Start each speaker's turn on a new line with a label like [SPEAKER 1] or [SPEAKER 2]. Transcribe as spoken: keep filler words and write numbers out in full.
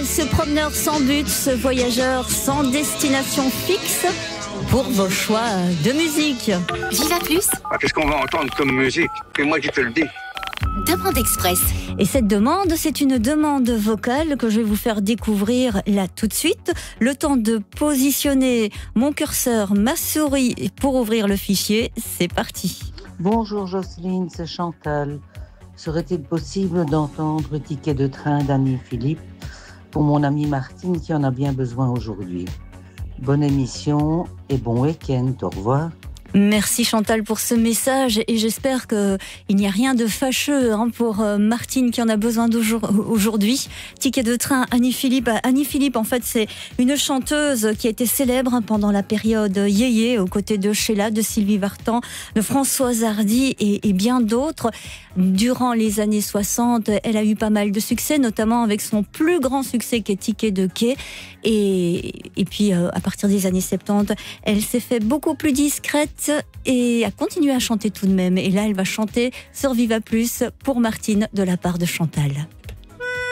[SPEAKER 1] Chantal, ce promeneur sans but, ce voyageur sans destination fixe, pour vos choix de musique.
[SPEAKER 2] Viva Plus.
[SPEAKER 3] Ah, qu'est-ce qu'on va entendre comme musique? C'est moi qui te le dis.
[SPEAKER 2] Demande Express.
[SPEAKER 1] Et cette demande, c'est une demande vocale que je vais vous faire découvrir là tout de suite. Le temps de positionner mon curseur, ma souris pour ouvrir le fichier. C'est parti.
[SPEAKER 4] Bonjour Jocelyne, c'est Chantal. Serait-il possible d'entendre Ticket de train d'Annie Philippe pour mon amie Martine qui en a bien besoin aujourd'hui? Bonne émission et bon week-end. Au revoir.
[SPEAKER 1] Merci Chantal pour ce message et j'espère qu'il n'y a rien de fâcheux hein, pour Martine qui en a besoin aujourd'hui. Ticket de train, Annie Philippe. Annie Philippe, en fait, c'est une chanteuse qui a été célèbre pendant la période yéyé aux côtés de Sheila, de Sylvie Vartan, de Françoise Hardy et, et bien d'autres. Durant les années soixante, elle a eu pas mal de succès, notamment avec son plus grand succès qui est Ticket de quai. Et, et puis, euh, à partir des années soixante-dix, elle s'est fait beaucoup plus discrète et a continué à chanter tout de même. Et là, elle va chanter sur Viva Plus pour Martine de la part de Chantal.